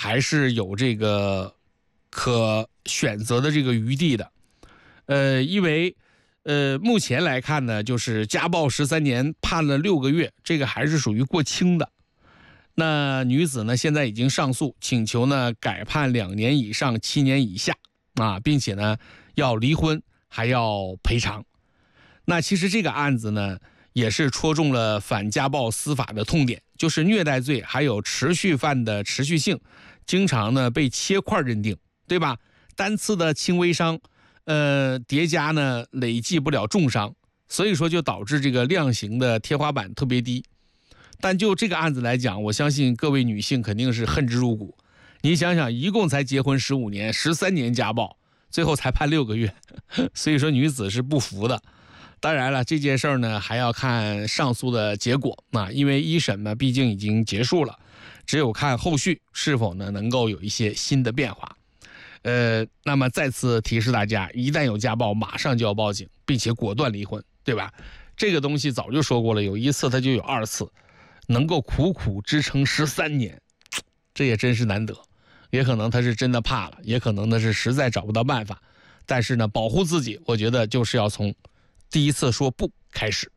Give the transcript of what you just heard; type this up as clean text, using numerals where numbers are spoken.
还是有这个可选择的这个余地的。因为目前来看呢，就是家暴13年判了6个月，这个还是属于过轻的。那女子呢，现在已经上诉，请求呢改判2年以上7年以下啊，并且呢要离婚，还要赔偿。那其实这个案子呢，也是戳中了反家暴司法的痛点，就是虐待罪还有持续犯的持续性，经常呢被切块认定，对吧？单次的轻微伤，叠加呢累计不了重伤，所以说就导致这个量刑的天花板特别低。但就这个案子来讲，我相信各位女性肯定是恨之入骨。你想想，一共才结婚15年，13年家暴，最后才判6个月，所以说女子是不服的。当然了，这件事儿呢还要看上诉的结果啊，因为一审呢毕竟已经结束了，只有看后续是否呢能够有一些新的变化。那么再次提示大家，一旦有家暴，马上就要报警，并且果断离婚，对吧？这个东西早就说过了，有1次它就有2次，能够苦苦支撑13年，这也真是难得。也可能他是真的怕了，也可能他是实在找不到办法。但是呢，保护自己，我觉得就是要从第一次说不开始。